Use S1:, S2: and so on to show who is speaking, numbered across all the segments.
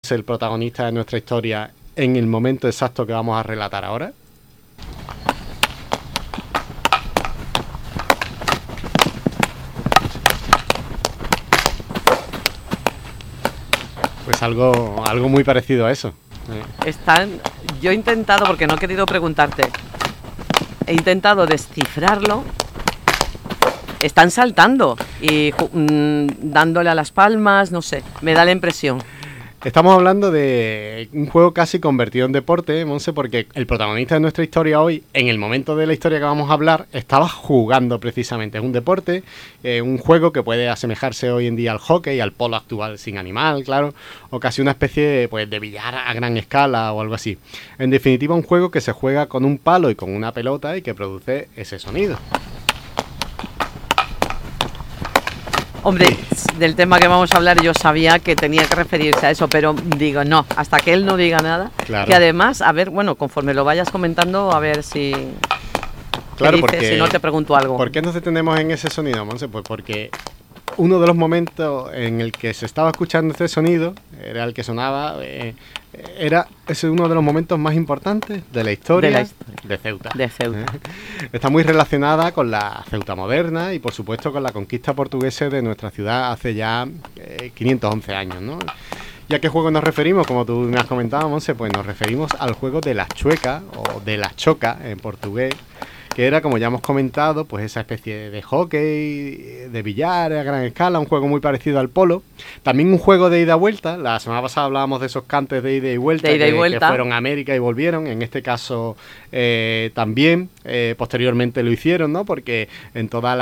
S1: Monse, el protagonista de nuestra historia, en el momento exacto que vamos a relatar ahora? Pues algo muy parecido a eso.
S2: Yo he intentado, porque no he querido preguntarte, he intentado descifrarlo. Están saltando y dándole a las palmas, no sé, me da la impresión.
S1: Estamos hablando de un juego casi convertido en deporte, Monse, porque el protagonista de nuestra historia hoy, en el momento de la historia que vamos a hablar, estaba jugando precisamente. Es un deporte, un juego que puede asemejarse hoy en día al hockey, al polo actual sin animal, claro, o casi una especie pues, de billar a gran escala o algo así. En definitiva, un juego que se juega con un palo y con una pelota y que produce ese sonido.
S2: Hombre, del tema que vamos a hablar yo sabía que tenía que referirse a eso, pero digo, no, hasta que él no diga nada. Claro. Que además, a ver, bueno, conforme lo vayas comentando, a ver si...
S1: Claro,
S2: dices,
S1: porque...
S2: Si no te pregunto algo.
S1: ¿Por qué nos detenemos en ese sonido, Monse? Pues porque uno de los momentos en el que se estaba escuchando ese sonido, era el que sonaba... es uno de los momentos más importantes de la historia de Ceuta. Está muy relacionada con la Ceuta moderna y por supuesto con la conquista portuguesa de nuestra ciudad hace ya 511 años, ¿no? ¿Y a qué juego nos referimos? Como tú me has comentado, Monse, pues nos referimos al juego de la chueca o de la choca en portugués, que era, como ya hemos comentado, pues esa especie de hockey, de billar a gran escala, un juego muy parecido al polo. También un juego de ida-vuelta. La semana pasada hablábamos de esos cantes de ida y vuelta, que fueron a América y volvieron. En este caso también, posteriormente lo hicieron, ¿no? Porque en toda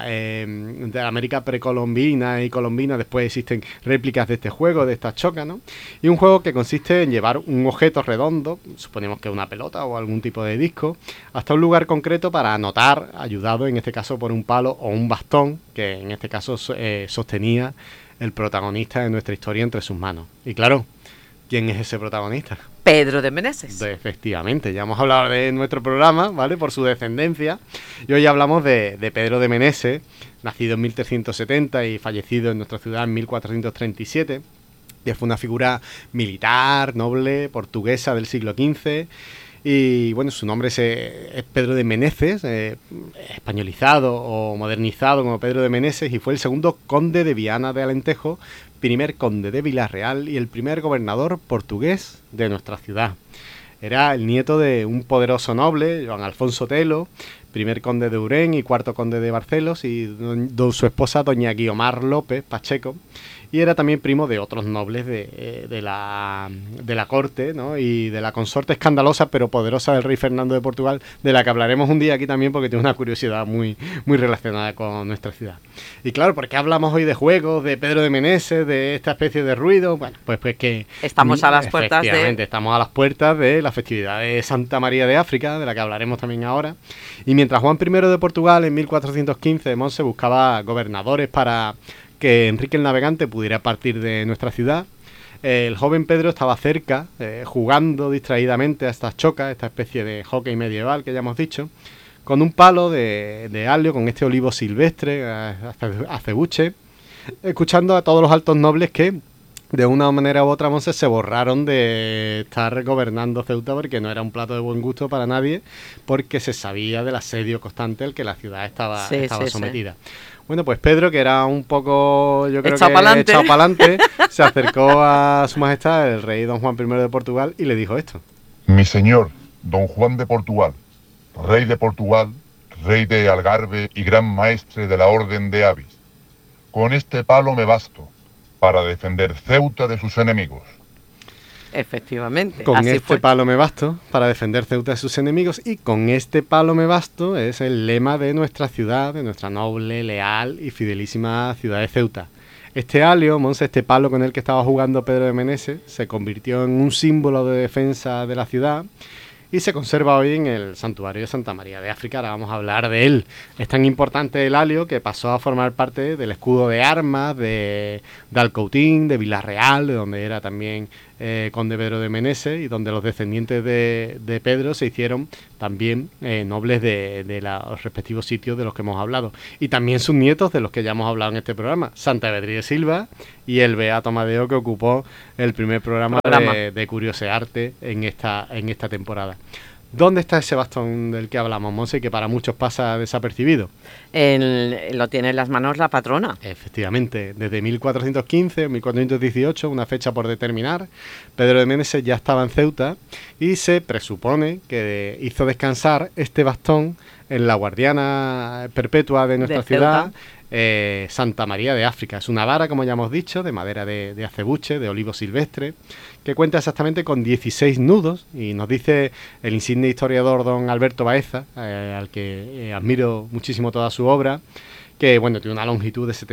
S1: de la América precolombina y colombina después existen réplicas de este juego, de esta choca, ¿no? Y un juego que consiste en llevar un objeto redondo, suponemos que una pelota o algún tipo de disco, hasta un lugar concreto para anotar, ayudado en este caso por un palo o un bastón, que en este caso sostenía el protagonista de nuestra historia entre sus manos. Y claro, ¿quién es ese protagonista?
S2: Pedro de Meneses.
S1: Efectivamente, ya hemos hablado de nuestro programa, ¿vale? Por su descendencia. Y hoy hablamos de Pedro de Meneses, nacido en 1370 y fallecido en nuestra ciudad en 1437. Que fue una figura militar, noble, portuguesa del siglo XV. Y bueno, su nombre es Pedro de Meneses, españolizado o modernizado como Pedro de Meneses, y fue el segundo conde de Viana de Alentejo, primer conde de Villarreal y el primer gobernador portugués de nuestra ciudad. Era el nieto de un poderoso noble, Joan Alfonso Telo, primer conde de Urén y cuarto conde de Barcelos, y su esposa doña Guiomar López Pacheco. Y era también primo de otros nobles de la corte, ¿no? Y de la consorte escandalosa pero poderosa del rey Fernando de Portugal, de la que hablaremos un día aquí también porque tiene una curiosidad muy, muy relacionada con nuestra ciudad. Y claro, ¿por qué hablamos hoy de juegos, de Pedro de Meneses, de esta especie de ruido? Bueno, pues que...
S2: Estamos a las puertas
S1: estamos a las puertas de la festividad de Santa María de África, de la que hablaremos también ahora. Y mientras Juan I de Portugal en 1415 Monse buscaba gobernadores para que Enrique el Navegante pudiera partir de nuestra ciudad, el joven Pedro estaba cerca, jugando distraídamente a estas chocas, esta especie de hockey medieval que ya hemos dicho, con un palo de alio, con este olivo silvestre, acebuche, escuchando a todos los altos nobles que de una manera u otra, Monse, se borraron de estar gobernando Ceuta porque no era un plato de buen gusto para nadie, porque se sabía del asedio constante al que la ciudad estaba sometida. Sí. Bueno, pues Pedro, que era un poco, yo creo echado para adelante, se acercó a su majestad, el rey don Juan I de Portugal, y le dijo esto.
S3: Mi señor, don Juan de Portugal, rey de Algarve y gran maestre de la orden de Avis, con este palo me basto para defender Ceuta de sus enemigos.
S2: Efectivamente.
S1: Con este palo me basto para defender Ceuta de sus enemigos, y con este palo me basto es el lema de nuestra ciudad, de nuestra noble, leal y fidelísima ciudad de Ceuta. Este alio, Monse, este palo con el que estaba jugando Pedro de Meneses, se convirtió en un símbolo de defensa de la ciudad y se conserva hoy en el santuario de Santa María de África. Ahora vamos a hablar de él. Es tan importante el alio que pasó a formar parte del escudo de armas de Alcoutín, de Villarreal, de donde era también conde Pedro de Meneses, y donde los descendientes de Pedro se hicieron también nobles de los respectivos sitios de los que hemos hablado, y también sus nietos, de los que ya hemos hablado en este programa, Santa Beatriz de Silva y el Beato Amadeo, que ocupó el primer programa. De Curiosearte en esta temporada. ¿Dónde está ese bastón del que hablamos, Monse, que para muchos pasa desapercibido?
S2: Lo tiene en las manos la patrona.
S1: Efectivamente, desde 1415 o 1418, una fecha por determinar, Pedro de Meneses ya estaba en Ceuta y se presupone que hizo descansar este bastón en la guardiana perpetua de nuestra ciudad, Santa María de África. Es una vara, como ya hemos dicho, de madera de acebuche, de olivo silvestre, que cuenta exactamente con 16 nudos, y nos dice el insigne historiador don Alberto Baeza, al que admiro muchísimo toda su obra, que bueno, tiene una longitud de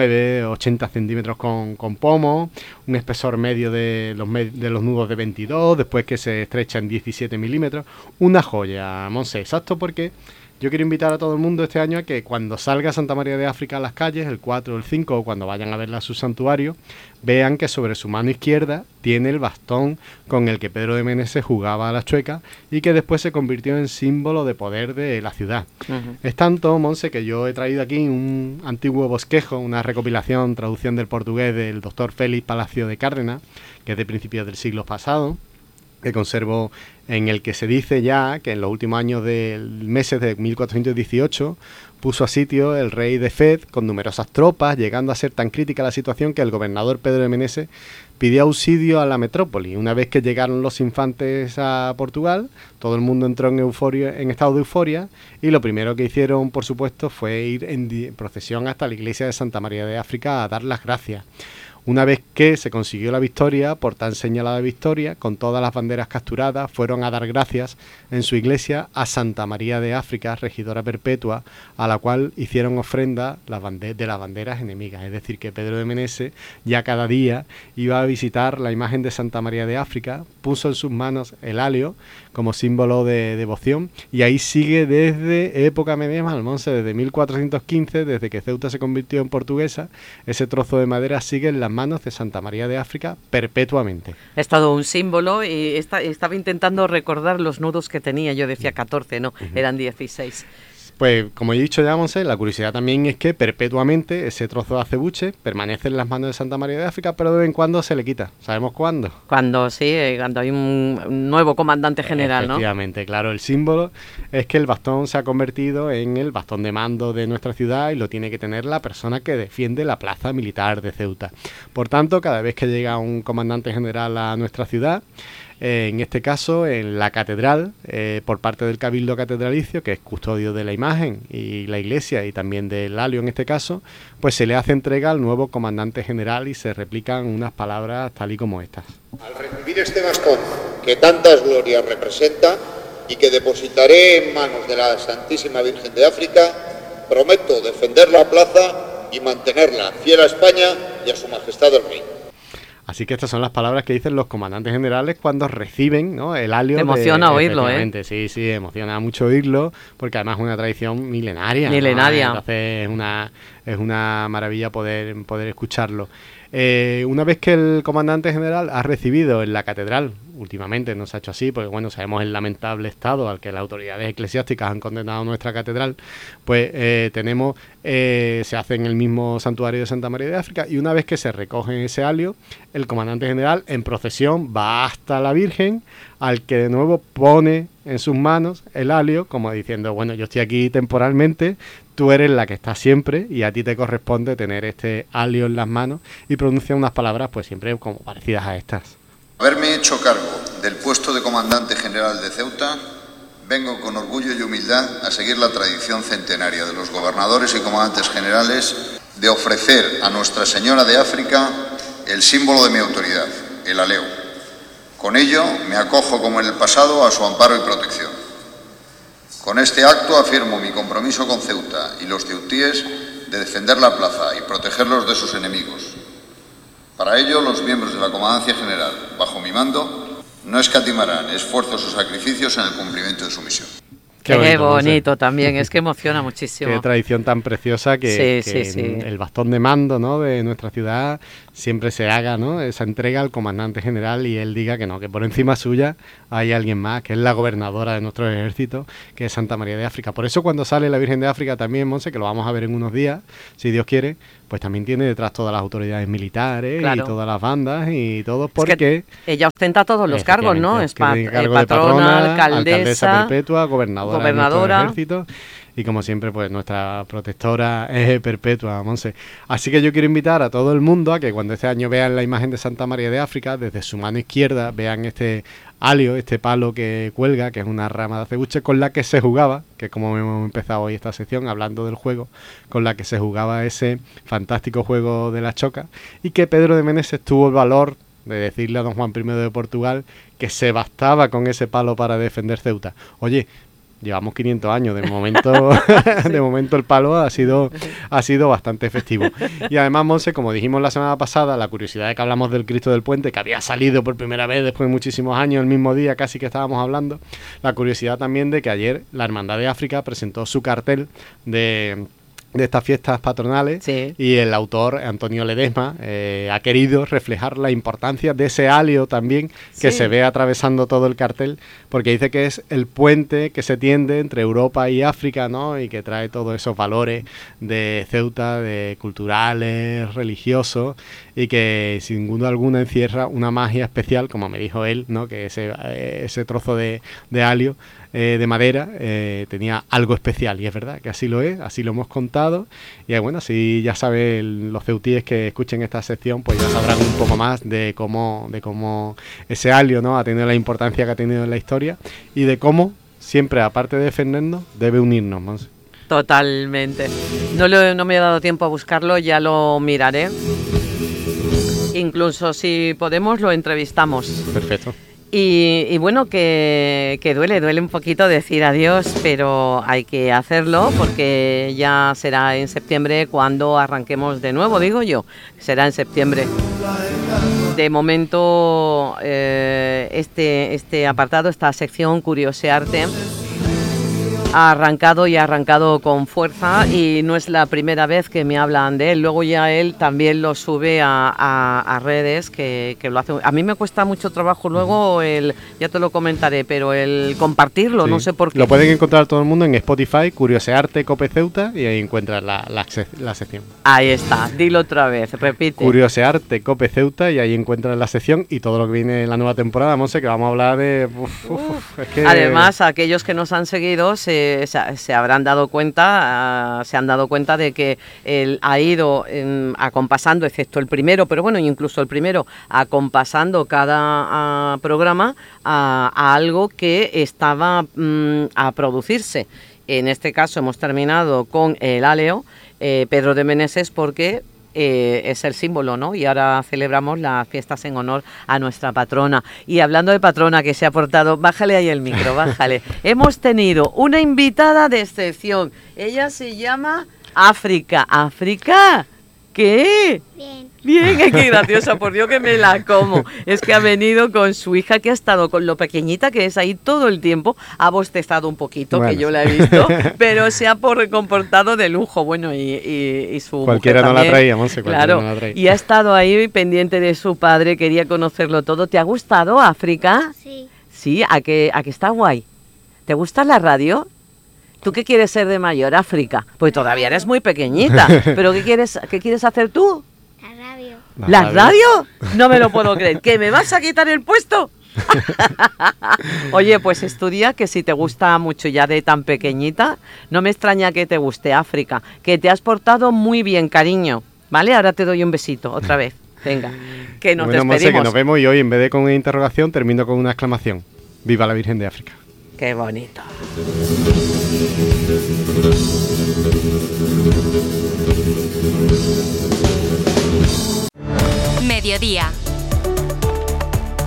S1: 79-80 centímetros con pomo, un espesor medio de los nudos de 22, después que se estrecha en 17 milímetros. Una joya, Monse, exacto, porque yo quiero invitar a todo el mundo este año a que cuando salga Santa María de África a las calles, el 4 o el 5, o cuando vayan a verla a su santuario, vean que sobre su mano izquierda tiene el bastón con el que Pedro de Meneses jugaba a la chueca y que después se convirtió en símbolo de poder de la ciudad. Es tanto, Monse, que yo he traído aquí un antiguo bosquejo, una recopilación, traducción del portugués del doctor Félix Palacio de Cárdenas, que es de principios del siglo pasado, que conservo, en el que se dice ya que en los últimos años del meses de 1418 puso a sitio el rey de Fez con numerosas tropas, llegando a ser tan crítica la situación que el gobernador Pedro de Meneses pidió auxilio a la metrópoli. Una vez que llegaron los infantes a Portugal, todo el mundo entró en estado de euforia, y lo primero que hicieron, por supuesto, fue ir en procesión hasta la iglesia de Santa María de África a dar las gracias. Una vez que se consiguió la victoria, por tan señalada victoria, con todas las banderas capturadas, fueron a dar gracias en su iglesia a Santa María de África, regidora perpetua, a la cual hicieron ofrenda de las banderas enemigas. Es decir, que Pedro de Meneses ya cada día iba a visitar la imagen de Santa María de África, puso en sus manos el alio como símbolo de devoción, y ahí sigue desde época medieval, Monse, desde 1415, desde que Ceuta se convirtió en portuguesa. Ese trozo de madera sigue en las manos de Santa María de África perpetuamente.
S2: Es todo un símbolo, y estaba intentando recordar los nudos que tenía. Yo decía 14, no, eran 16.
S1: Pues como he dicho ya, Monse, la curiosidad también es que perpetuamente ese trozo de acebuche permanece en las manos de Santa María de África, pero de vez en cuando se le quita. ¿Sabemos cuándo?
S2: Cuando hay un nuevo comandante general, ¿no?
S1: Efectivamente, claro. El símbolo es que el bastón se ha convertido en el bastón de mando de nuestra ciudad, y lo tiene que tener la persona que defiende la plaza militar de Ceuta. Por tanto, cada vez que llega un comandante general a nuestra ciudad, en este caso en la catedral, por parte del Cabildo Catedralicio, que es custodio de la imagen y la iglesia, y también del alio en este caso, pues se le hace entrega al nuevo comandante general y se replican unas palabras tal y como estas.
S4: Al recibir este bastón, que tantas glorias representa y que depositaré en manos de la Santísima Virgen de África, prometo defender la plaza y mantenerla fiel a España y a su majestad el rey.
S1: Así que estas son las palabras que dicen los comandantes generales cuando reciben, ¿no?, el alio.
S2: Te emociona oírlo, ¿eh?
S1: Sí, emociona mucho oírlo, porque además es una tradición milenaria.
S2: Milenaria.
S1: ¿no? Entonces es una maravilla poder escucharlo. Una vez que el comandante general ha recibido en la catedral, últimamente no se ha hecho así, porque bueno, sabemos el lamentable estado al que las autoridades eclesiásticas han condenado nuestra catedral, pues se hace en el mismo santuario de Santa María de África, y una vez que se recoge ese alio, el comandante general en procesión va hasta la Virgen, al que de nuevo pone en sus manos el alio, como diciendo, bueno, yo estoy aquí temporalmente, tú eres la que está siempre y a ti te corresponde tener este alio en las manos, y pronuncia unas palabras pues siempre como parecidas a estas.
S5: Haberme hecho cargo del puesto de comandante general de Ceuta, vengo con orgullo y humildad a seguir la tradición centenaria de los gobernadores y comandantes generales de ofrecer a Nuestra Señora de África el símbolo de mi autoridad, el aleo. Con ello me acojo como en el pasado a su amparo y protección. Con este acto afirmo mi compromiso con Ceuta y los ceutíes de defender la plaza y protegerlos de sus enemigos. Para ello, los miembros de la Comandancia General, bajo mi mando, No escatimarán esfuerzos o sacrificios en el cumplimiento de su misión.
S2: Qué bonito
S1: Monse.
S2: También, es que emociona muchísimo.
S1: Qué tradición tan preciosa que
S2: Sí.
S1: el bastón de mando, ¿no?, de nuestra ciudad siempre se haga, ¿no?, esa entrega al comandante general y él diga que no, que por encima suya hay alguien más, que es la gobernadora de nuestro ejército, que es Santa María de África. Por eso cuando sale la Virgen de África también, Monse, que lo vamos a ver en unos días, si Dios quiere, pues también tiene detrás todas las autoridades militares,
S2: Claro.
S1: y todas las bandas y todo, porque...
S2: Es que ella ostenta todos los cargos, ¿no? Es
S1: que tiene cargo de
S2: patrona,
S1: alcaldesa
S2: alcaldesa
S1: perpetua, gobernadora de nuestro ejército, y como siempre, pues nuestra protectora es perpetua, Monse. Así que yo quiero invitar a todo el mundo a que cuando este año vean la imagen de Santa María de África, desde su mano izquierda vean este alio, este palo que cuelga, que es una rama de acebuche con la que se jugaba, que es como hemos empezado hoy esta sección hablando del juego, con la que se jugaba ese fantástico juego de la choca, y que Pedro de Meneses tuvo el valor de decirle a don Juan I de Portugal que se bastaba con ese palo para defender Ceuta. Oye, llevamos 500 años, de momento de momento el palo ha sido bastante efectivo. Y además, Monse, como dijimos la semana pasada, la curiosidad de que hablamos del Cristo del Puente, que había salido por primera vez después de muchísimos años, el mismo día casi que estábamos hablando, la curiosidad también de que ayer la Hermandad de África presentó su cartel de estas fiestas patronales,
S2: Sí.
S1: y el autor, Antonio Ledesma, ha querido reflejar la importancia de ese alio también que
S2: Sí.
S1: se ve atravesando todo el cartel, porque dice que es el puente que se tiende entre Europa y África, ¿no?, y que trae todos esos valores de Ceuta, de culturales, religiosos, y que sin duda alguna encierra una magia especial, como me dijo él, ¿no?, que ese trozo de alio de madera tenía algo especial, y es verdad que así lo es, así lo hemos contado. Y bueno, si ya saben los ceutíes que escuchen esta sección, pues ya sabrán un poco más de cómo ese alio, ¿no?, ha tenido la importancia que ha tenido en la historia, y de cómo siempre, aparte de defendernos, debe unirnos, Monse.
S2: Totalmente. No me he dado tiempo a buscarlo, ya lo miraré. Incluso si podemos lo entrevistamos.
S1: Perfecto.
S2: Y bueno, que duele un poquito decir adiós, pero hay que hacerlo porque ya será en septiembre cuando arranquemos de nuevo, digo yo, será en septiembre. De momento, este apartado, esta sección Curiosearte, ha arrancado con fuerza y no es la primera vez que me hablan de él. Luego ya él también lo sube a redes, que lo hace. A mí me cuesta mucho trabajo luego ya te lo comentaré, pero el compartirlo,
S1: Sí.
S2: no sé por qué.
S1: Lo pueden encontrar todo el mundo en Spotify, Curiosearte Cope Ceuta, y ahí encuentran la sección.
S2: Ahí está, dilo otra vez, repite.
S1: Curiosearte Cope Ceuta, y ahí encuentran la sección y todo lo que viene en la nueva temporada, Monse, que vamos a hablar de... es que...
S2: Además, aquellos que nos han seguido se habrán dado cuenta, se han dado cuenta de que él ha ido acompasando, excepto el primero, pero bueno, incluso el primero, acompasando cada programa a algo que estaba a producirse. En este caso hemos terminado con el aleo, Pedro de Meneses, porque es el símbolo, ¿no? Y ahora celebramos las fiestas en honor a nuestra patrona. Y hablando de patrona que se ha portado, bájale ahí el micro, bájale. Hemos tenido una invitada de excepción. Ella se llama África. ¿África? ¿Qué? Bien, qué graciosa, por Dios que me la como. Es que ha venido con su hija, que ha estado con lo pequeñita que es ahí todo el tiempo. Ha bostezado un poquito,
S1: Bueno.
S2: que yo la he visto, pero se ha comportado de lujo. Bueno, y su
S1: Cualquiera
S2: mujer
S1: no la
S2: también.
S1: traía, Monse, cualquiera
S2: Claro,
S1: no la traía.
S2: y ha estado ahí pendiente de su padre, quería conocerlo todo. ¿Te ha gustado África?
S6: Sí.
S2: Sí, ¿a que está guay? ¿Te gusta la radio? ¿Tú qué quieres ser de mayor, África? Pues todavía eres muy pequeñita, pero ¿qué quieres hacer tú?
S6: La radio.
S2: ¿La radio? No me lo puedo creer. ¿Que me vas a quitar el puesto? Oye, pues estudia, que si te gusta mucho ya de tan pequeñita, no me extraña que te guste África, que te has portado muy bien, cariño. ¿Vale? Ahora te doy un besito, otra vez. Venga, que nos
S1: Bueno, Monse,
S2: despedimos.
S1: que nos vemos, y hoy en vez de con una interrogación termino con una exclamación. ¡Viva la Virgen de África!
S2: Qué bonito.
S7: Mediodía.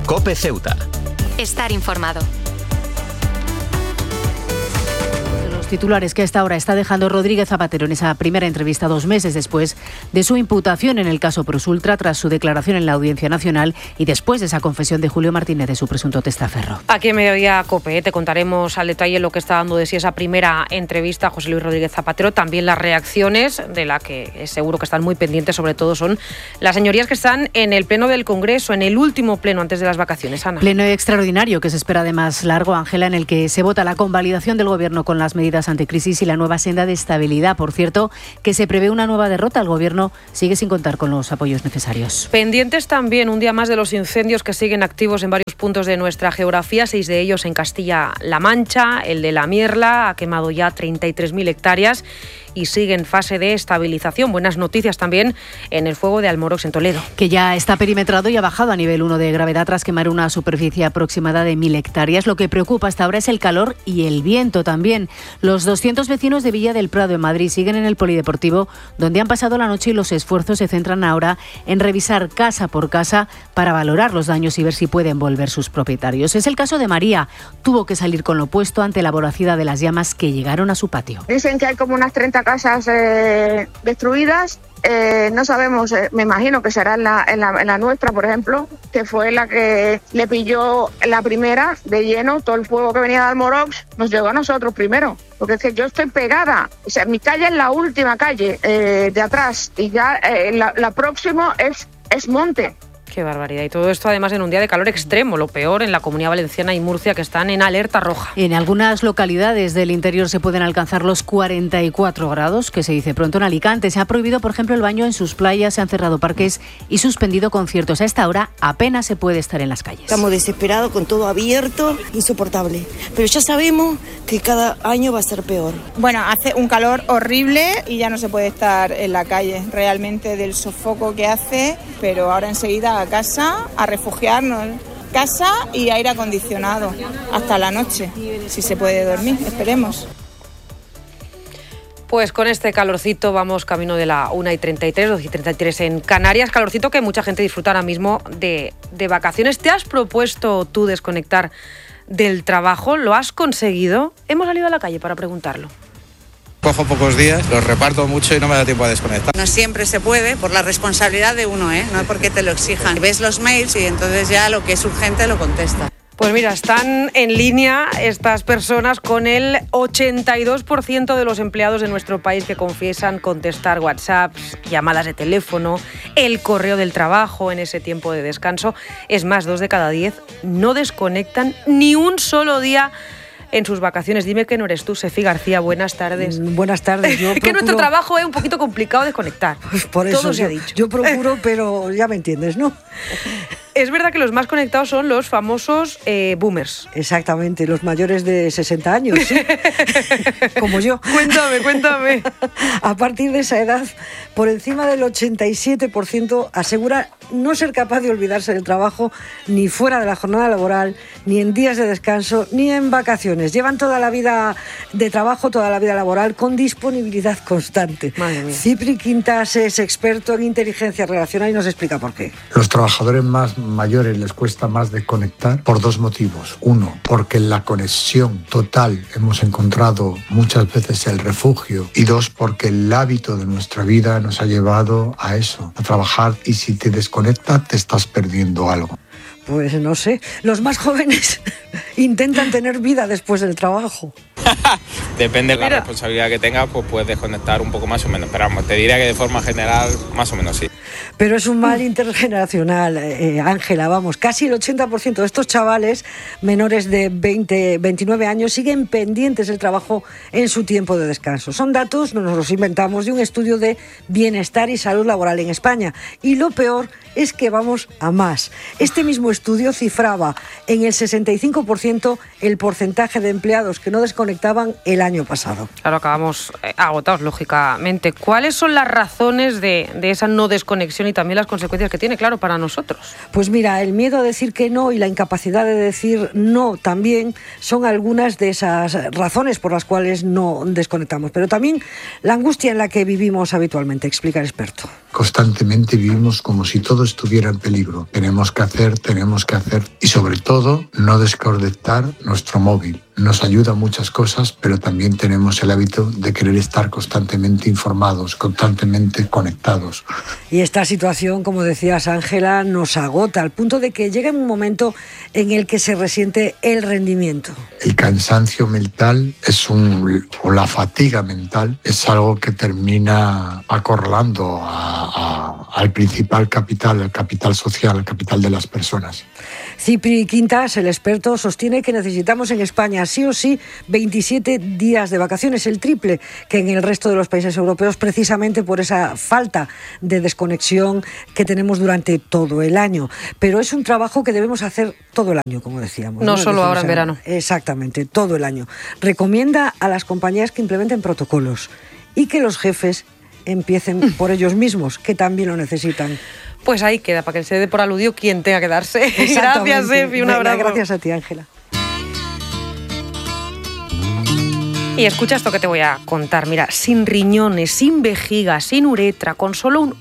S8: Cope Ceuta.
S7: Estar informado.
S6: titulares que a esta hora está dejando Rodríguez Zapatero en esa primera entrevista 2 meses después de su imputación en el caso Prosultra, tras su declaración en la Audiencia Nacional y después de esa confesión de Julio Martínez de su presunto testaferro.
S7: Aquí en Mediodía COPE te contaremos al detalle lo que está dando de sí esa primera entrevista a José Luis Rodríguez Zapatero, también las reacciones, de la que seguro que están muy pendientes, sobre todo son las señorías que están en el pleno del Congreso, en el último pleno antes de las vacaciones. Ana.
S6: Pleno extraordinario que se espera además largo, Ángela, en el que se vota la convalidación del Gobierno con las medidas anticrisis y la nueva senda de estabilidad. Por cierto, que se prevé una nueva derrota. El Gobierno sigue sin contar con los apoyos necesarios.
S7: Pendientes también un día más de los incendios que siguen activos en varios puntos de nuestra geografía, 6 de ellos en Castilla-La Mancha. El de La Mierla ha quemado ya 33.000 hectáreas y sigue en fase de estabilización. Buenas noticias también en el fuego de Almorox, en Toledo.
S6: Que ya está perimetrado y ha bajado a nivel 1 de gravedad tras quemar una superficie aproximada de 1.000 hectáreas. Lo que preocupa hasta ahora es el calor y el viento también. Los 200 vecinos de Villa del Prado, en Madrid, siguen en el polideportivo, donde han pasado la noche, y los esfuerzos se centran ahora en revisar casa por casa para valorar los daños y ver si pueden volver sus propietarios. Es el caso de María. Tuvo que salir con lo opuesto ante la voracidad de las llamas que llegaron a su patio.
S8: Dicen que hay como unas 30 casas destruidas. No sabemos, me imagino que será en la nuestra, por ejemplo, que fue la que le pilló la primera de lleno. Todo el fuego que venía de Almorox nos llegó a nosotros primero, porque es que yo estoy pegada. O sea, mi calle es la última calle de atrás y ya la próxima es monte.
S7: Qué barbaridad. Y todo esto además en un día de calor extremo, lo peor en la Comunidad Valenciana y Murcia, que están en alerta roja.
S6: En algunas localidades del interior se pueden alcanzar los 44 grados, que se dice pronto. En Alicante se ha prohibido, por ejemplo, el baño en sus playas, se han cerrado parques y suspendido conciertos. A esta hora apenas se puede estar en las calles.
S9: Estamos desesperados con todo abierto, insoportable. Pero ya sabemos que cada año va a ser peor.
S10: Bueno, hace un calor horrible y ya no se puede estar en la calle, realmente, del sofoco que hace, pero ahora enseguida a casa, a refugiarnos, casa y aire acondicionado hasta la noche, si se puede dormir, esperemos.
S7: Pues con este calorcito vamos camino de la 1:33, 12:33 en Canarias, calorcito que mucha gente disfruta ahora mismo de vacaciones. ¿Te has propuesto tú desconectar del trabajo? ¿Lo has conseguido? Hemos salido a la calle para preguntarlo.
S11: Cojo pocos días, los reparto mucho y no me da tiempo a desconectar.
S12: No siempre se puede por la responsabilidad de uno, no porque te lo exijan. Ves los mails y entonces ya lo que es urgente lo contesta.
S7: Pues mira, están en línea estas personas con el 82% de los empleados de nuestro país que confiesan contestar WhatsApps, llamadas de teléfono, el correo del trabajo en ese tiempo de descanso. Es más, 2 de cada 10 no desconectan ni un solo día en sus vacaciones. Dime que no eres tú, Sefi García. Buenas tardes.
S13: Buenas tardes. Yo
S7: que nuestro trabajo es un poquito complicado desconectar.
S13: Pues por eso
S7: todo se ha dicho.
S13: Yo procuro, pero ya me entiendes, ¿no?
S7: Es verdad que los más conectados son los famosos boomers.
S13: Exactamente, los mayores de 60 años, ¿sí? Como yo.
S7: Cuéntame.
S13: A partir de esa edad, por encima del 87% asegura no ser capaz de olvidarse del trabajo ni fuera de la jornada laboral, ni en días de descanso, ni en vacaciones. Llevan toda la vida de trabajo, toda la vida laboral con disponibilidad constante. Cipri Quintas es experto en inteligencia relacional y nos explica por qué.
S14: Los trabajadores más mayores les cuesta más desconectar por 2 motivos. 1, porque en la conexión total hemos encontrado muchas veces el refugio. Y 2, porque el hábito de nuestra vida nos ha llevado a eso, a trabajar, y si te desconectas te estás perdiendo algo.
S13: Pues no sé, los más jóvenes intentan tener vida después del trabajo.
S11: Depende de la responsabilidad que tengas, pues puedes desconectar un poco más o menos. Pero vamos, te diría que de forma general, más o menos sí.
S13: Pero es un mal intergeneracional, Ángela, vamos. Casi el 80% de estos chavales menores de 29 años siguen pendientes del trabajo en su tiempo de descanso. Son datos, no nos los inventamos, de un estudio de bienestar y salud laboral en España. Y lo peor es que vamos a más. Este mismo estudio cifraba en el 65% el porcentaje de empleados que no desconectaban el año pasado.
S7: Claro, acabamos agotados, lógicamente. ¿Cuáles son las razones de esa no desconexión y también las consecuencias que tiene, claro, para nosotros?
S13: Pues mira, el miedo a decir que no y la incapacidad de decir no también son algunas de esas razones por las cuales no desconectamos. Pero también la angustia en la que vivimos habitualmente, explica el experto.
S14: Constantemente vivimos como si todo estuviera en peligro. Tenemos que hacer y sobre todo no desconectar nuestro móvil. nos ayuda a muchas cosas, pero también tenemos el hábito de querer estar constantemente informados, constantemente conectados.
S13: Y esta situación, como decías, Ángela, nos agota al punto de que llega un momento en el que se resiente el rendimiento.
S14: El cansancio mental o la fatiga mental es algo que termina acorralando al principal capital, el capital social, el capital de las personas.
S13: Cipri Quintas, el experto, sostiene que necesitamos en España sí o sí 27 días de vacaciones, el triple que en el resto de los países europeos, precisamente por esa falta de desconexión que tenemos durante todo el año. Pero es un trabajo que debemos hacer todo el año, como decíamos.
S7: No solo ahora en verano.
S13: Exactamente, todo el año. Recomienda a las compañías que implementen protocolos y que los jefes empiecen por ellos mismos, que también lo necesitan.
S7: Pues ahí queda, para que se dé por aludido quien tenga que darse. Gracias, Efi, un abrazo.
S13: Gracias a ti, Ángela.
S7: Y escucha esto que te voy a contar. Mira, sin riñones, sin vejiga, sin uretra, con solo un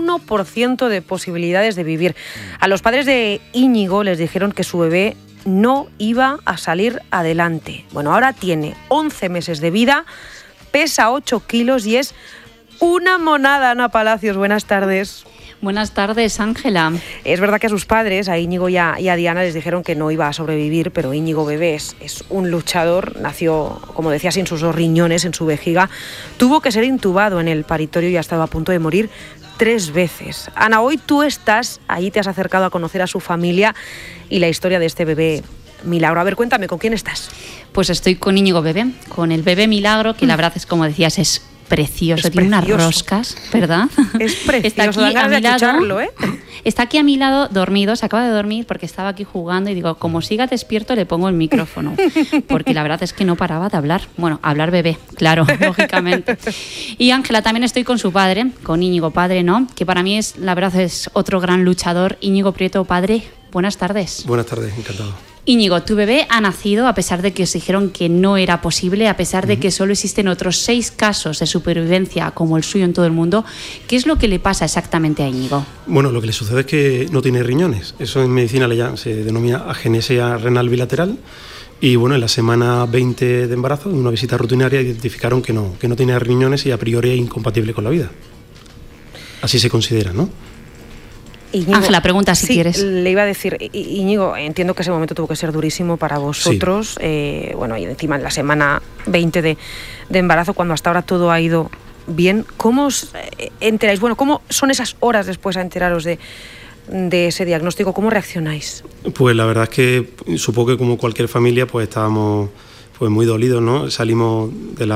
S7: 1% de posibilidades de vivir. A los padres de Íñigo les dijeron que su bebé no iba a salir adelante. Bueno, ahora tiene 11 meses de vida, pesa 8 kilos y es una monada. Ana Palacios, buenas tardes.
S15: Buenas tardes, Ángela.
S7: Es verdad que a sus padres, a Íñigo y a Diana, les dijeron que no iba a sobrevivir, pero Íñigo bebé es un luchador. Nació, como decía, sin sus 2 riñones en su vejiga. Tuvo que ser intubado en el paritorio y ha estado a punto de morir 3 veces. Ana, hoy tú estás ahí, te has acercado a conocer a su familia y la historia de este bebé Milagro. A ver, cuéntame, ¿con quién estás?
S15: Pues estoy con Íñigo bebé, con el bebé Milagro, que la verdad es, como decías, es precioso, tiene unas roscas, ¿verdad?
S7: Es precioso,
S15: está aquí
S7: dan ganas de achucharlo, ¿eh?
S15: Está aquí a mi lado dormido, se acaba de dormir porque estaba aquí jugando y digo, como siga despierto le pongo el micrófono, porque la verdad es que no paraba de hablar. Bueno, hablar bebé, claro, lógicamente. Y Ángela, también estoy con su padre, con Íñigo padre, ¿no? Que para mí la verdad es otro gran luchador. Íñigo Prieto padre, buenas tardes.
S16: Buenas tardes, encantado.
S15: Íñigo, tu bebé ha nacido a pesar de que os dijeron que no era posible, a pesar de que solo existen otros 6 casos de supervivencia como el suyo en todo el mundo. ¿Qué es lo que le pasa exactamente a Íñigo?
S16: Bueno, lo que le sucede es que no tiene riñones. Eso en medicina se denomina agenesia renal bilateral. Y bueno, en la semana 20 de embarazo, en una visita rutinaria, identificaron que no tenía riñones y a priori es incompatible con la vida. Así se considera, ¿no?
S15: Ángela, pregunta si quieres.
S7: Le iba a decir, Íñigo, entiendo que ese momento tuvo que ser durísimo para vosotros. Sí. Bueno, y encima en la semana 20 de embarazo, cuando hasta ahora todo ha ido bien. ¿Cómo os enteráis? Bueno, ¿cómo son esas horas después a enteraros de ese diagnóstico? ¿Cómo reaccionáis?
S16: Pues la verdad es que supongo que como cualquier familia pues estábamos pues muy dolidos, ¿no? Salimos de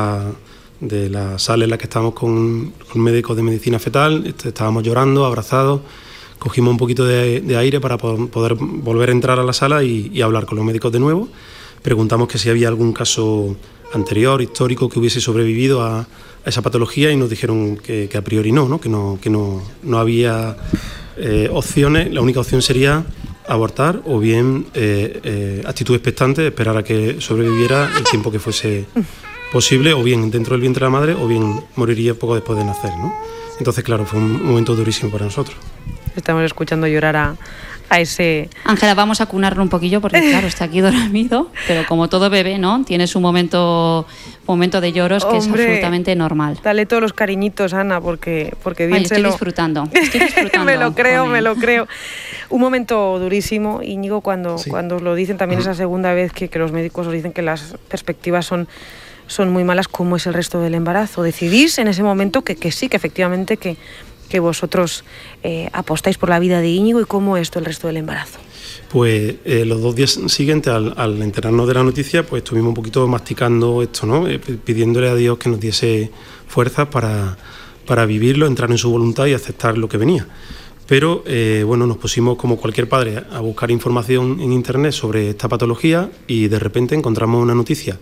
S16: la sala en la que estábamos con médicos de medicina fetal, estábamos llorando, abrazados. Cogimos un poquito de aire para poder volver a entrar a la sala y hablar con los médicos de nuevo. Preguntamos que si había algún caso anterior, histórico, que hubiese sobrevivido a esa patología y nos dijeron que a priori no, que no había opciones. La única opción sería abortar o bien actitud expectante, esperar a que sobreviviera el tiempo que fuese posible, o bien dentro del vientre de la madre o bien moriría poco después de nacer, ¿no? Entonces, claro, fue un momento durísimo para nosotros.
S7: Estamos escuchando llorar a ese...
S15: Ángela, vamos a cunarlo un poquillo porque, claro, está aquí dormido, pero como todo bebé, ¿no? Tiene su momento de lloros que es absolutamente normal.
S7: Dale todos los cariñitos, Ana, porque bien
S15: estoy disfrutando.
S7: me lo creo. Un momento durísimo, Íñigo, cuando os lo dicen también esa segunda vez que los médicos os dicen que las perspectivas son muy malas. ¿Cómo es el resto del embarazo? ¿Decidís en ese momento que sí, que efectivamente que vosotros apostáis por la vida de Íñigo, y cómo es el resto del embarazo?
S16: Pues los 2 días siguientes al enterarnos de la noticia, pues estuvimos un poquito masticando esto, ¿no? Pidiéndole a Dios que nos diese fuerzas para vivirlo, entrar en su voluntad y aceptar lo que venía. Pero bueno, nos pusimos como cualquier padre a buscar información en internet sobre esta patología y de repente encontramos una noticia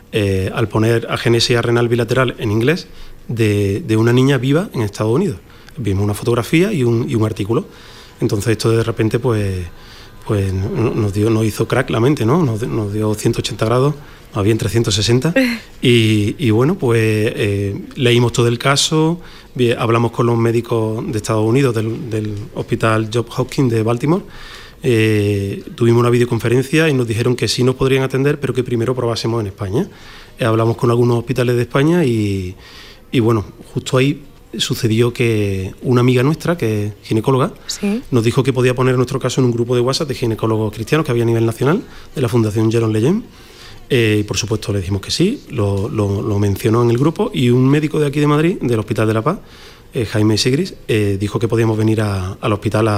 S16: al poner agenesia renal bilateral en inglés de una niña viva en Estados Unidos. Vimos una fotografía y un artículo. Entonces esto de repente pues nos hizo crack la mente, ¿no? Nos dio 180 grados, más bien 360. Y bueno, pues leímos todo el caso, hablamos con los médicos de Estados Unidos del Hospital Johns Hopkins de Baltimore, tuvimos una videoconferencia y nos dijeron que sí nos podrían atender, pero que primero probásemos en España. Hablamos con algunos hospitales de España y bueno, justo ahí sucedió que una amiga nuestra, que es ginecóloga,
S7: ¿Sí?
S16: nos dijo que podía poner nuestro caso en un grupo de WhatsApp de ginecólogos cristianos que había a nivel nacional, de la Fundación Jérôme Lejeune. Y por supuesto le dijimos que sí, lo mencionó en el grupo, y un médico de aquí de Madrid, del Hospital de la Paz, Jaime Segris, dijo que podíamos venir al hospital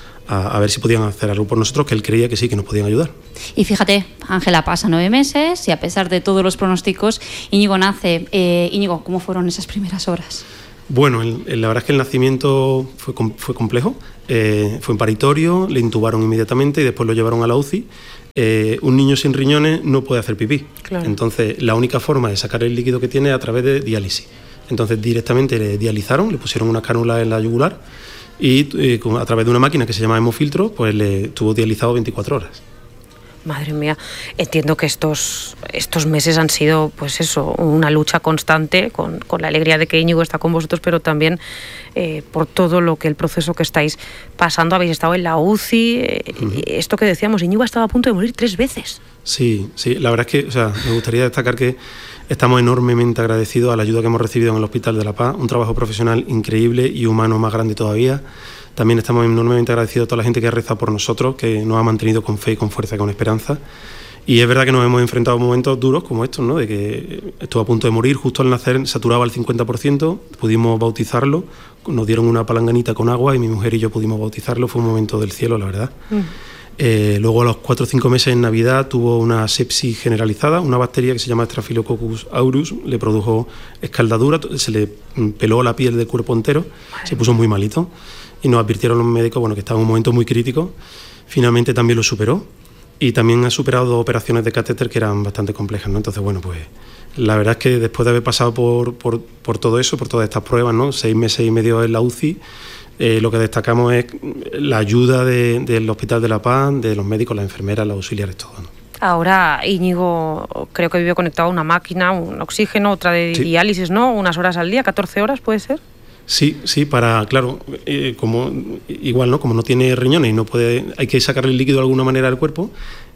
S16: a ver si podían hacer algo por nosotros, que él creía que sí, que nos podían ayudar.
S15: Y fíjate, Ángela pasa 9 meses y a pesar de todos los pronósticos, Íñigo nace. Íñigo, ¿cómo fueron esas primeras horas?
S16: Bueno, la verdad es que el nacimiento fue complejo. Fue en paritorio, le intubaron inmediatamente y después lo llevaron a la UCI. Un niño sin riñones no puede hacer pipí.
S7: Claro.
S16: Entonces, la única forma de sacar el líquido que tiene es a través de diálisis. Entonces, directamente le dializaron, le pusieron una cánula en la yugular y a través de una máquina que se llama hemofiltro, pues le estuvo dializado 24 horas.
S7: Madre mía, entiendo que estos meses han sido, pues eso, una lucha constante con la alegría de que Íñigo está con vosotros, pero también por todo el proceso que estáis pasando. Habéis estado en la UCI, esto que decíamos, Íñigo ha estado a punto de morir 3 veces.
S16: Sí, la verdad es que, me gustaría destacar que estamos enormemente agradecidos a la ayuda que hemos recibido en el Hospital de la Paz, un trabajo profesional increíble y humano más grande todavía. También estamos enormemente agradecidos a toda la gente que ha rezado por nosotros, que nos ha mantenido con fe, con fuerza y con esperanza. Y es verdad que nos hemos enfrentado a momentos duros como estos, ¿no? De que estuvo a punto de morir, justo al nacer saturaba al 50%, pudimos bautizarlo, nos dieron una palanganita con agua y mi mujer y yo pudimos bautizarlo, fue un momento del cielo, la verdad. Luego a los 4 o 5 meses en Navidad tuvo una sepsis generalizada, una bacteria que se llama Staphylococcus aureus, le produjo escaldadura, se le peló la piel del cuerpo entero, se puso muy malito. Y nos advirtieron los médicos que estaba en un momento muy crítico. Finalmente también lo superó y también ha superado 2 operaciones de catéter que eran bastante complejas, ¿no? Entonces, pues la verdad es que después de haber pasado por todo eso, por todas estas pruebas, ¿no? 6 meses y medio en la UCI, lo que destacamos es la ayuda del Hospital de la Paz, de los médicos, las enfermeras, los auxiliares, todo, ¿no?
S7: Ahora Íñigo creo que vive conectado a una máquina, un oxígeno, otra de diálisis, ¿no? Unas horas al día, 14 horas, ¿puede ser?
S16: Sí, claro, como igual, ¿no? Como no tiene riñones y no puede, hay que sacarle el líquido de alguna manera del cuerpo.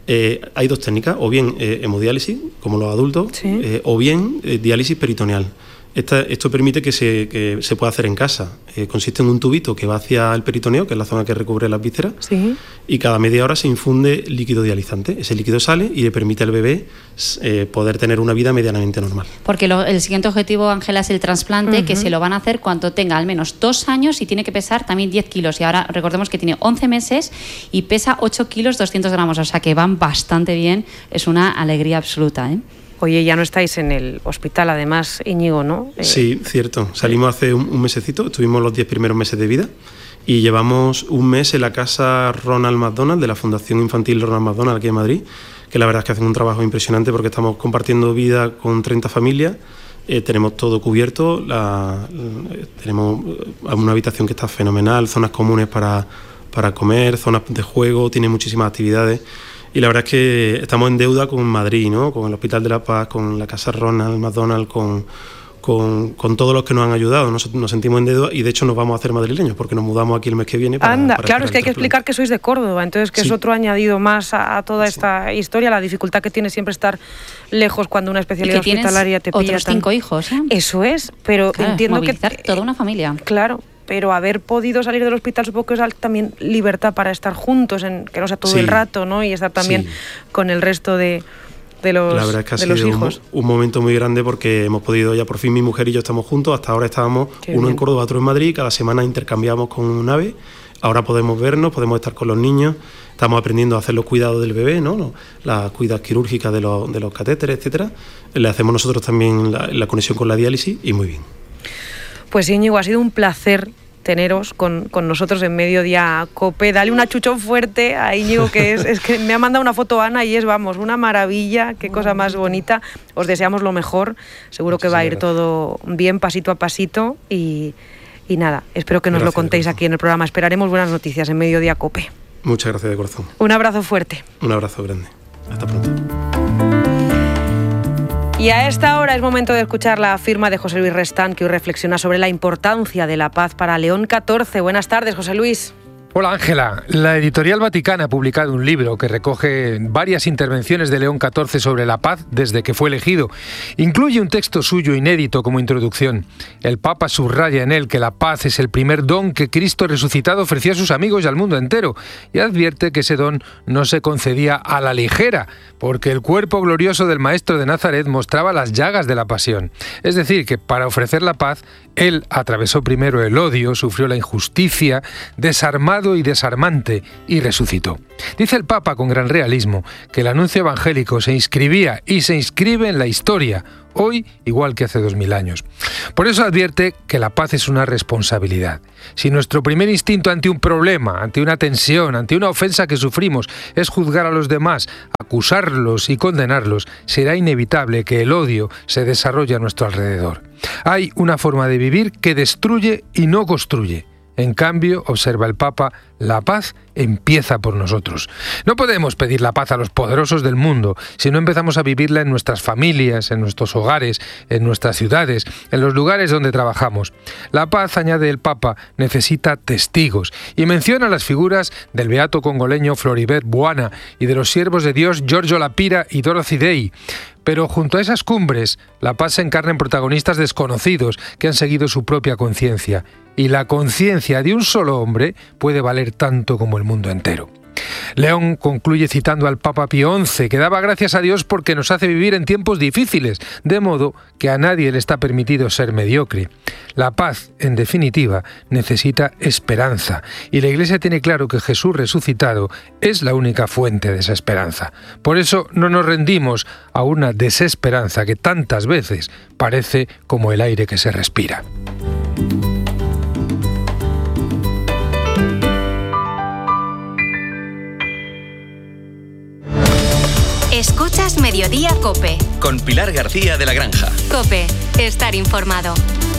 S16: Hay 2 técnicas, o bien hemodiálisis, como los adultos, ¿sí? O bien diálisis peritoneal. Esto permite que se pueda hacer en casa. Consiste en un tubito que va hacia el peritoneo, que es la zona que recubre las vísceras,
S7: ¿sí?
S16: Y cada media hora se infunde líquido dializante. Ese líquido sale y le permite al bebé poder tener una vida medianamente normal.
S15: Porque el siguiente objetivo, Ángela, es el trasplante, que se lo van a hacer cuando tenga al menos 2 años y tiene que pesar también 10 kilos. Y ahora recordemos que tiene 11 meses y pesa 8 kilos 200 gramos, o sea que van bastante bien. Es una alegría absoluta, ¿eh?
S7: Oye, ya no estáis en el hospital, además, Íñigo, ¿no?
S16: Sí, cierto. Salimos hace un mesecito, estuvimos los 10 primeros meses de vida y llevamos un mes en la casa Ronald McDonald, de la Fundación Infantil Ronald McDonald aquí en Madrid, que la verdad es que hacen un trabajo impresionante porque estamos compartiendo vida con 30 familias, tenemos todo cubierto, tenemos una habitación que está fenomenal, zonas comunes para comer, zonas de juego, tiene muchísimas actividades. Y la verdad es que estamos en deuda con Madrid, ¿no? Con el Hospital de la Paz, con la Casa Ronald McDonald, con todos los que nos han ayudado. Nos sentimos en deuda y de hecho nos vamos a hacer madrileños porque nos mudamos aquí el mes que viene.
S7: Claro, es que hay que explicar que sois de Córdoba, entonces que es otro añadido más a toda esta historia, la dificultad que tiene siempre estar lejos cuando una especialidad hospitalaria te pilla.
S15: Otros 5 hijos, ¿eh?
S7: Eso es, pero claro, entiendo que
S15: toda una familia.
S7: Claro. Pero haber podido salir del hospital supongo que es también libertad para estar juntos, que no sea todo el rato, ¿no? Y estar también con el resto de los hijos.
S16: La verdad es que ha sido un momento muy grande porque hemos podido, ya por fin mi mujer y yo estamos juntos. Hasta ahora estábamos uno en Córdoba, otro en Madrid. Cada semana intercambiamos con un ave. Ahora podemos vernos, podemos estar con los niños. Estamos aprendiendo a hacer los cuidados del bebé, ¿no? Las cuidadas quirúrgicas de los catéteres, etcétera. Le hacemos nosotros también la conexión con la diálisis y muy bien.
S7: Pues Íñigo, ha sido un placer teneros con nosotros en Mediodía Cope. Dale un achuchón fuerte a Íñigo, que es que me ha mandado una foto Ana y es, una maravilla, qué cosa más bonita. Os deseamos lo mejor, seguro que va a ir todo bien, pasito a pasito y nada, espero que nos lo contéis aquí en el programa. Esperaremos buenas noticias en Mediodía Cope.
S16: Muchas gracias de corazón.
S7: Un abrazo fuerte.
S16: Un abrazo grande. Hasta pronto.
S7: Y a esta hora es momento de escuchar la firma de José Luis Restán, que hoy reflexiona sobre la importancia de la paz para León XIV. Buenas tardes, José Luis.
S17: Hola Ángela, la Editorial Vaticana ha publicado un libro que recoge varias intervenciones de León XIV sobre la paz desde que fue elegido. Incluye un texto suyo inédito como introducción. El Papa subraya en él que la paz es el primer don que Cristo resucitado ofreció a sus amigos y al mundo entero, y advierte que ese don no se concedía a la ligera, porque el cuerpo glorioso del Maestro de Nazaret mostraba las llagas de la pasión. Es decir, que para ofrecer la paz, él atravesó primero el odio, sufrió la injusticia, desarmado y desarmante, y resucitó. Dice el Papa con gran realismo que el anuncio evangélico se inscribía y se inscribe en la historia, hoy igual que hace 2000 años. Por eso advierte que la paz es una responsabilidad. Si nuestro primer instinto ante un problema, ante una tensión, ante una ofensa que sufrimos es juzgar a los demás, acusarlos y condenarlos, será inevitable que el odio se desarrolle a nuestro alrededor. Hay una forma de vivir que destruye y no construye. En cambio, observa el Papa, la paz empieza por nosotros. No podemos pedir la paz a los poderosos del mundo si no empezamos a vivirla en nuestras familias, en nuestros hogares, en nuestras ciudades, en los lugares donde trabajamos. La paz, añade el Papa, necesita testigos y menciona las figuras del beato congoleño Floribert Buana y de los siervos de Dios Giorgio Lapira y Dorothy Day. Pero junto a esas cumbres, la paz se encarna en protagonistas desconocidos que han seguido su propia conciencia. Y la conciencia de un solo hombre puede valer tanto como el mundo entero. León concluye citando al Papa Pío XI, que daba gracias a Dios porque nos hace vivir en tiempos difíciles, de modo que a nadie le está permitido ser mediocre. La paz, en definitiva, necesita esperanza, y la Iglesia tiene claro que Jesús resucitado es la única fuente de esa esperanza. Por eso no nos rendimos a una desesperanza que tantas veces parece como el aire que se respira.
S18: Escuchas Mediodía COPE.
S19: Con Pilar García de la Granja.
S18: COPE, estar informado.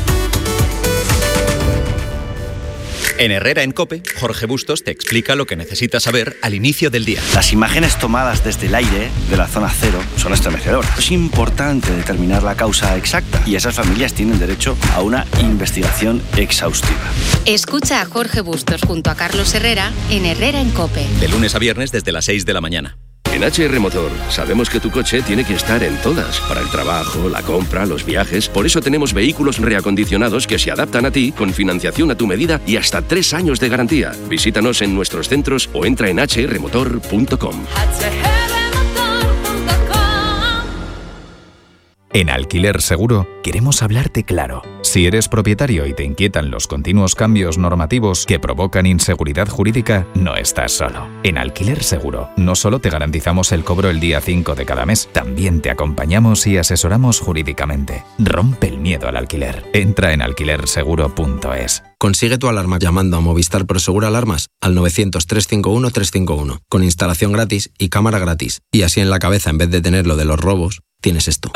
S19: En Herrera en COPE, Jorge Bustos te explica lo que necesitas saber al inicio del día.
S20: Las imágenes tomadas desde el aire de la zona cero son estremecedoras. Es importante determinar la causa exacta y esas familias tienen derecho a una investigación exhaustiva.
S18: Escucha a Jorge Bustos junto a Carlos Herrera en Herrera en COPE.
S19: De lunes a viernes desde las 6 de la mañana.
S21: En HR Motor sabemos que tu coche tiene que estar en todas, para el trabajo, la compra, los viajes. Por eso tenemos vehículos reacondicionados que se adaptan a ti con financiación a tu medida y hasta 3 años de garantía. Visítanos en nuestros centros o entra en hrmotor.com.
S22: En Alquiler Seguro queremos hablarte claro. Si eres propietario y te inquietan los continuos cambios normativos que provocan inseguridad jurídica, no estás solo. En Alquiler Seguro no solo te garantizamos el cobro el día 5 de cada mes, también te acompañamos y asesoramos jurídicamente. Rompe el miedo al alquiler. Entra en alquilerseguro.es.
S23: Consigue tu alarma llamando a Movistar Prosegur Alarmas al 900-351-351, con instalación gratis y cámara gratis. Y así en la cabeza, en vez de tener lo de los robos, tienes esto.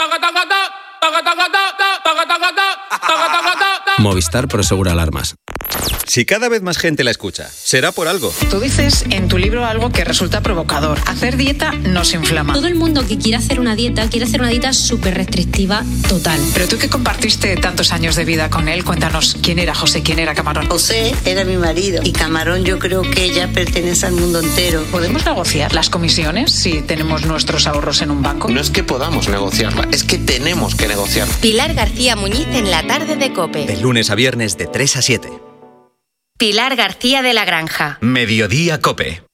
S23: Movistar Prosegur Alarmas.
S19: Si cada vez más gente la escucha, será por algo.
S24: Tú dices en tu libro algo que resulta provocador. Hacer dieta nos inflama.
S25: Todo el mundo que quiere hacer una dieta súper restrictiva total.
S24: Pero tú que compartiste tantos años de vida con él, cuéntanos quién era José, quién era Camarón.
S26: José era mi marido y Camarón yo creo que ya pertenece al mundo entero.
S24: ¿Podemos negociar las comisiones si tenemos nuestros ahorros en un banco?
S27: No es que podamos negociarla, es que tenemos que negociar.
S18: Pilar García Muñiz en la tarde de COPE.
S19: De lunes a viernes de 3 a 7.
S18: Pilar García de la Granja.
S19: Mediodía COPE.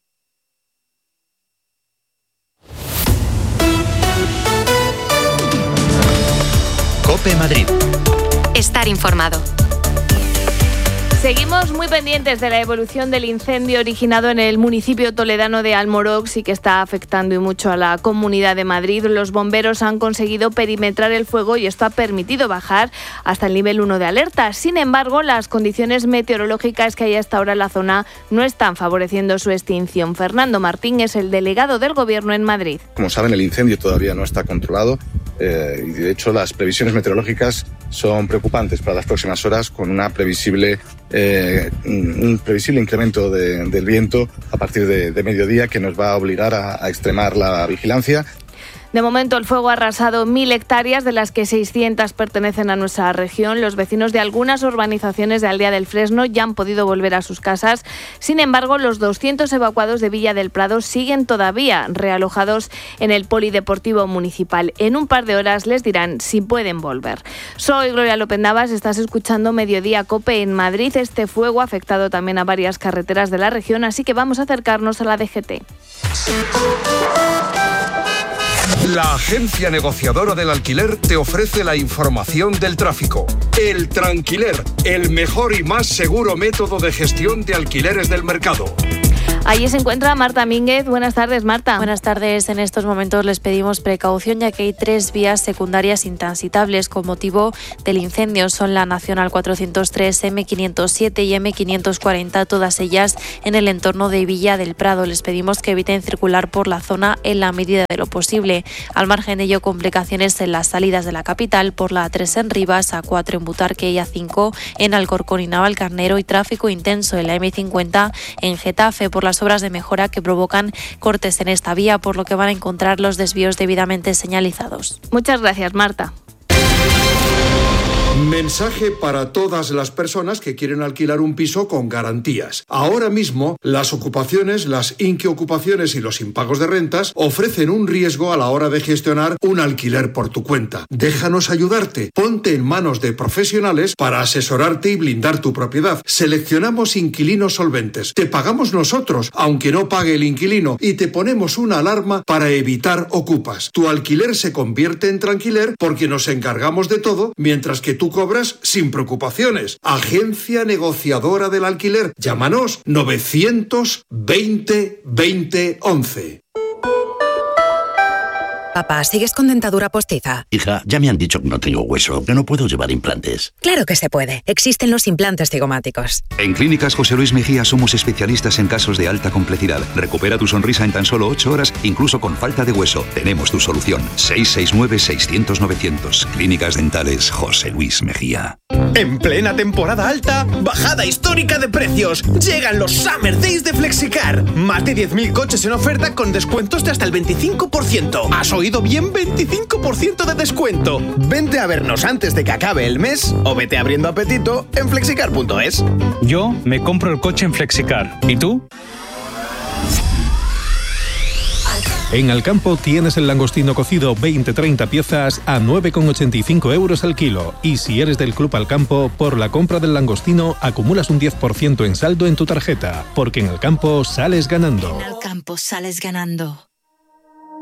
S19: COPE Madrid.
S18: Estar informado.
S28: Seguimos muy pendientes de la evolución del incendio originado en el municipio toledano de Almorox y que está afectando y mucho a la Comunidad de Madrid. Los bomberos han conseguido perimetrar el fuego y esto ha permitido bajar hasta el nivel 1 de alerta. Sin embargo, las condiciones meteorológicas que hay hasta ahora en la zona no están favoreciendo su extinción. Fernando Martín es el delegado del Gobierno en Madrid.
S29: Como saben, el incendio todavía no está controlado y de hecho las previsiones meteorológicas son preocupantes para las próximas horas, con un previsible incremento del viento a partir de mediodía que nos va a obligar a extremar la vigilancia.
S28: De momento el fuego ha arrasado 1.000 hectáreas, de las que 600 pertenecen a nuestra región. Los vecinos de algunas urbanizaciones de Aldea del Fresno ya han podido volver a sus casas. Sin embargo, los 200 evacuados de Villa del Prado siguen todavía realojados en el polideportivo municipal. En un par de horas les dirán si pueden volver. Soy Gloria López Navas, estás escuchando Mediodía COPE. En Madrid este fuego ha afectado también a varias carreteras de la región, así que vamos a acercarnos a la DGT.
S1: La agencia negociadora del alquiler te ofrece la información del tráfico. El Tranquiler, el mejor y más seguro método de gestión de alquileres del mercado.
S28: Allí se encuentra Marta Mínguez. Buenas tardes, Marta.
S2: Buenas tardes. En estos momentos les pedimos precaución, ya que hay 3 vías secundarias intransitables con motivo del incendio. Son la Nacional 403, M507 y M540, todas ellas en el entorno de Villa del Prado. Les pedimos que eviten circular por la zona en la medida de lo posible. Al margen de ello, complicaciones en las salidas de la capital por la A3 en Rivas, A4 en Butarque y A5 en Alcorcón y Navalcarnero, y tráfico intenso en la M50 en Getafe por las obras de mejora que provocan cortes en esta vía, por lo que van a encontrar los desvíos debidamente señalizados.
S28: Muchas gracias, Marta.
S1: Mensaje para todas las personas que quieren alquilar un piso con garantías. Ahora mismo, las ocupaciones, las inquiocupaciones y los impagos de rentas ofrecen un riesgo a la hora de gestionar un alquiler por tu cuenta. Déjanos ayudarte. Ponte en manos de profesionales para asesorarte y blindar tu propiedad. Seleccionamos inquilinos solventes. Te pagamos nosotros, aunque no pague el inquilino, y te ponemos una alarma para evitar ocupas. Tu alquiler se convierte en tranquiler porque nos encargamos de todo, mientras que tú cobras sin preocupaciones. Agencia negociadora del alquiler. Llámanos 920 20 11.
S3: Papá, ¿sigues con dentadura postiza?
S4: Hija, ya me han dicho que no tengo hueso, que no puedo llevar implantes.
S3: Claro que se puede. Existen los implantes cigomáticos.
S5: En Clínicas José Luis Mejía somos especialistas en casos de alta complejidad. Recupera tu sonrisa en tan solo 8 horas, incluso con falta de hueso. Tenemos tu solución. 669-600-900. Clínicas Dentales José Luis Mejía.
S6: En plena temporada alta, bajada histórica de precios. Llegan los Summer Days de Flexicar. Más de 10.000 coches en oferta con descuentos de hasta el 25%. ¿Has oído bien? 25% de descuento. Vente a vernos antes de que acabe el mes o vete abriendo apetito en flexicar.es.
S8: Yo me compro el coche en Flexicar. ¿Y tú?
S9: En Alcampo tienes el langostino cocido 20-30 piezas a 9,85 euros al kilo. Y si eres del Club Alcampo, por la compra del langostino acumulas un 10% en saldo en tu tarjeta. Porque en Alcampo sales ganando.
S10: En Alcampo sales ganando.